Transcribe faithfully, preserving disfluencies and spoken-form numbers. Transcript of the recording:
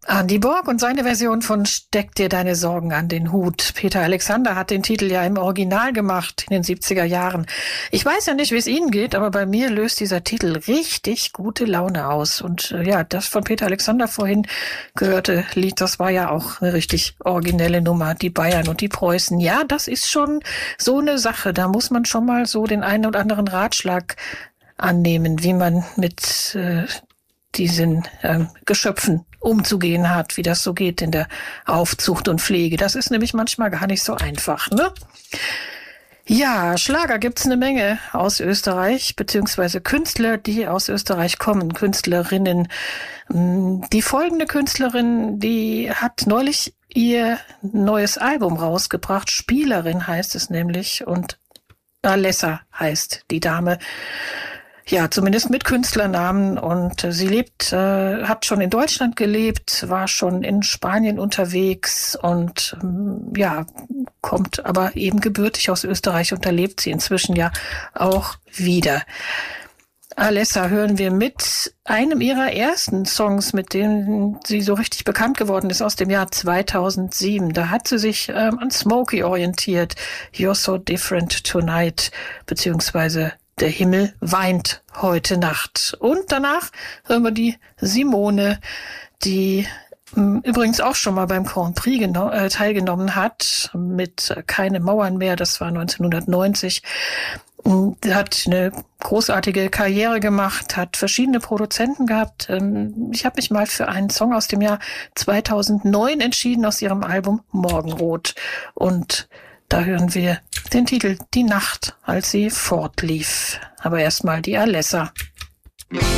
Andy Borg und seine Version von Steck dir deine Sorgen an den Hut. Peter Alexander hat den Titel ja im Original gemacht in den siebziger Jahren. Ich weiß ja nicht, wie es Ihnen geht, aber bei mir löst dieser Titel richtig gute Laune aus. Und äh, ja, das von Peter Alexander vorhin gehörte Lied, das war ja auch eine richtig originelle Nummer. Die Bayern und die Preußen. Ja, das ist schon so eine Sache. Da muss man schon mal so den einen oder anderen Ratschlag annehmen, wie man mit äh, diesen ähm, Geschöpfen umzugehen hat, wie das so geht in der Aufzucht und Pflege. Das ist nämlich manchmal gar nicht so einfach, ne? Ja, Schlager gibt's eine Menge aus Österreich, beziehungsweise Künstler, die aus Österreich kommen, Künstlerinnen. Die folgende Künstlerin, die hat neulich ihr neues Album rausgebracht. Spielerin heißt es nämlich und Alessa heißt die Dame. Ja, zumindest mit Künstlernamen, und äh, sie lebt, äh, hat schon in Deutschland gelebt, war schon in Spanien unterwegs und ähm, ja, kommt aber eben gebürtig aus Österreich und da lebt sie inzwischen ja auch wieder. Alessa hören wir mit einem ihrer ersten Songs, mit dem sie so richtig bekannt geworden ist, aus dem Jahr zweitausendsieben. Da hat sie sich ähm, an Smokey orientiert. You're so different tonight, beziehungsweise Der Himmel weint heute Nacht. Und danach hören wir die Simone, die m, übrigens auch schon mal beim Grand Prix geno- äh, teilgenommen hat, mit äh, Keine Mauern mehr, das war neunzehnhundertneunzig. Sie hat eine großartige Karriere gemacht, hat verschiedene Produzenten gehabt. Ich habe mich mal für einen Song aus dem Jahr zweitausendneun entschieden, aus ihrem Album Morgenrot. Und da hören wir den Titel Die Nacht, als sie fortlief. Aber erstmal die Alessa.